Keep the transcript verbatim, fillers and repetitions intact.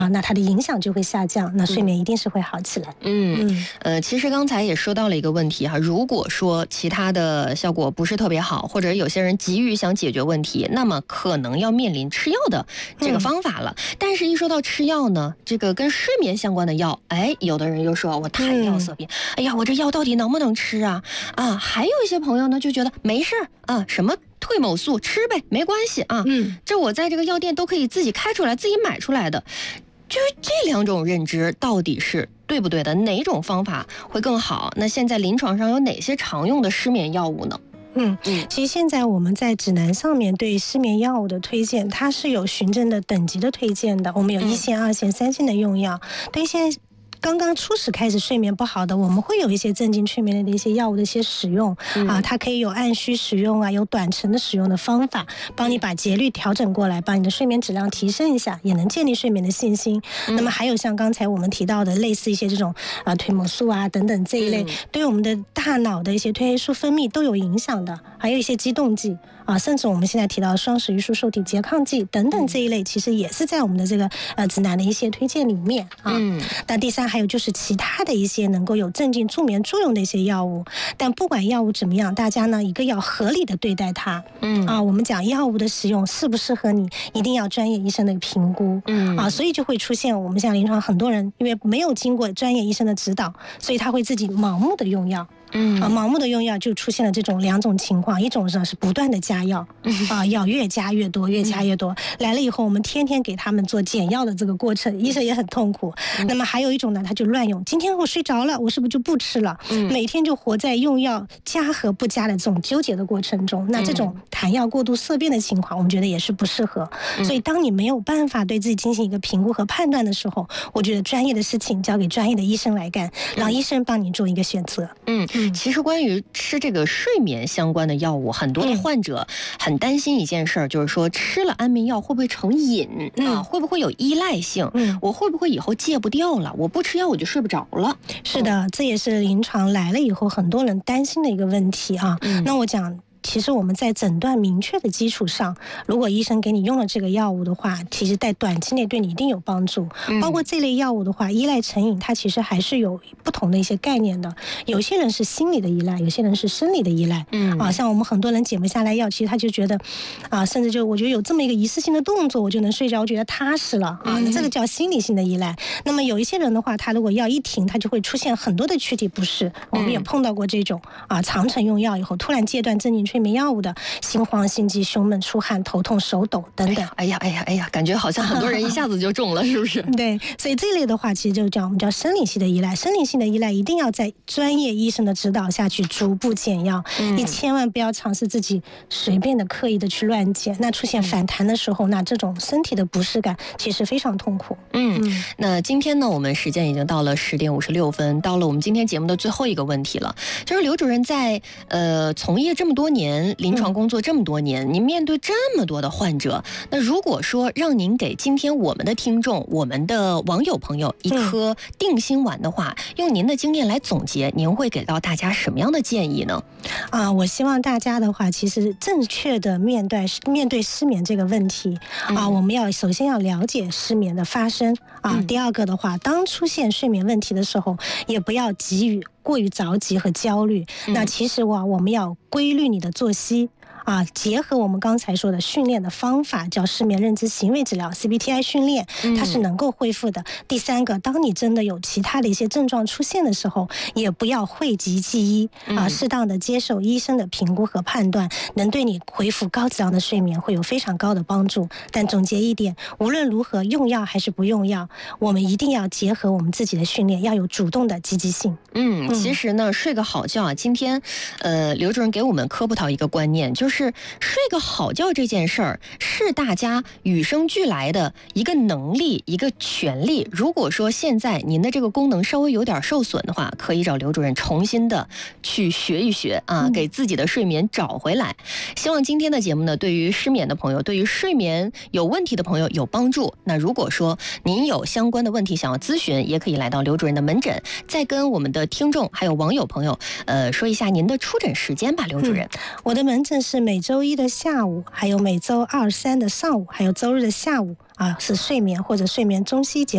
啊，那它的影响就会下降，那睡眠一定是会好起来。 嗯嗯呃，其实刚才也说到了一个问题哈，如果说其他的效果不是特别好，或者有些人急于想解决问题，那么可能要面临吃药的这个方法了。嗯、但是，一说到吃药呢，这个跟睡眠相关的药，哎，有的人又说我谈药色变，嗯、哎呀，我这药到底能不能吃啊？啊，还有一些朋友呢就觉得没事啊，什么褪某素吃呗，没关系啊，嗯，这我在这个药店都可以自己开出来，自己买出来的。就是这两种认知到底是对不对的？哪种方法会更好？那现在临床上有哪些常用的失眠药物呢？ 嗯嗯，其实现在我们在指南上面对失眠药物的推荐，它是有循证的等级的推荐的。我们有一线、二线、三线的用药，对现在刚刚初始开始睡眠不好的，我们会有一些镇静催眠类的一些药物的一些使用、嗯、啊，它可以有按需使用啊，有短程的使用的方法，帮你把节律调整过来，把你的睡眠质量提升一下，也能建立睡眠的信心。嗯、那么还有像刚才我们提到的类似一些这种啊褪某素啊等等这一类、嗯，对我们的大脑的一些褪黑素分泌都有影响的，还有一些激动剂啊，甚至我们现在提到的双十一素受体拮抗剂等等这一类，其实也是在我们的这个呃指南的一些推荐里面啊。嗯，那第三还有就是其他的一些能够有镇静助眠作用的一些药物，但不管药物怎么样，大家呢一个要合理的对待它。嗯啊，我们讲药物的使用适不适合你，一定要专业医生的评估。嗯啊，所以就会出现我们像临床很多人因为没有经过专业医生的指导，所以他会自己盲目的用药。嗯啊，盲目的用药就出现了这种两种情况，一种呢是不断的加药，啊，药越加越多，越加越多，来了以后我们天天给他们做减药的这个过程，医生也很痛苦。那么还有一种呢，他就乱用，今天我睡着了，我是不是就不吃了？每天就活在用药加和不加的这种纠结的过程中，那这种谈药过度色变的情况，我们觉得也是不适合。所以当你没有办法对自己进行一个评估和判断的时候，我觉得专业的事情交给专业的医生来干，让医生帮你做一个选择。 嗯。其实关于吃这个睡眠相关的药物，很多的患者很担心一件事儿，就是说吃了安眠药会不会成瘾、嗯、啊？会不会有依赖性、嗯？我会不会以后戒不掉了？我不吃药我就睡不着了？ 是的，这也是临床来了以后很多人担心的一个问题啊。嗯、那我讲。其实我们在诊断明确的基础上，如果医生给你用了这个药物的话，其实在短期内对你一定有帮助。嗯、包括这类药物的话，依赖成瘾它其实还是有不同的一些概念的。有些人是心理的依赖，有些人是生理的依赖。嗯啊，像我们很多人减不下来药，其实他就觉得啊，甚至就我觉得有这么一个仪式性的动作，我就能睡着，我觉得踏实了啊。那这个叫心理性的依赖。那么有一些人的话，他如果药一停，他就会出现很多的躯体不适。我们也碰到过这种啊，长程用药以后突然戒断镇静催眠药物的心慌、心悸、胸闷、出汗、头痛、手抖等等。 哎呀，哎呀，哎呀，感觉好像很多人一下子就中了，是不是？ 对，所以这类的话，其实就叫我们叫生理性的依赖。生理性的依赖一定要在专业医生的指导下去逐步减药，嗯、你千万不要尝试自己随便的、刻意的去乱减。那出现反弹的时候，那这种身体的不适感其实非常痛苦。 嗯，嗯那今天呢，我们时间已经到了十点五十六分，到了我们今天节目的最后一个问题了，就是刘主任在呃从业这么多年。临床工作这么多年、嗯、您面对这么多的患者，那如果说让您给今天我们的听众、我们的网友朋友一颗定心丸的话、嗯、用您的经验来总结，您会给到大家什么样的建议呢？ 啊，我希望大家的话，其实正确的面对面对失眠这个问题、嗯、啊，我们要首先要了解失眠的发生啊、嗯，第二个的话，当出现睡眠问题的时候，也不要急于过于着急和焦虑、嗯、那其实哇，我们要规律你的作息啊，结合我们刚才说的训练的方法，叫失眠认知行为治疗 C B T I 训练，它是能够恢复的、嗯、第三个，当你真的有其他的一些症状出现的时候，也不要讳疾忌医、嗯、啊，适当的接受医生的评估和判断，能对你恢复高质量的睡眠会有非常高的帮助。但总结一点，无论如何用药还是不用药，我们一定要结合我们自己的训练，要有主动的积极性。 嗯，其实呢，睡个好觉啊，今天呃，刘主任给我们科普到一个观念，就是是睡个好觉这件事儿是大家与生俱来的一个能力，一个权利。如果说现在您的这个功能稍微有点受损的话，可以找刘主任重新的去学一学啊，给自己的睡眠找回来。希望今天的节目呢，对于失眠的朋友，对于睡眠有问题的朋友有帮助。那如果说您有相关的问题想要咨询，也可以来到刘主任的门诊，再跟我们的听众还有网友朋友呃说一下您的出诊时间吧，刘主任。 嗯、我的门诊是每周一的下午，还有每周二三的上午，还有周日的下午啊，是睡眠或者睡眠中西节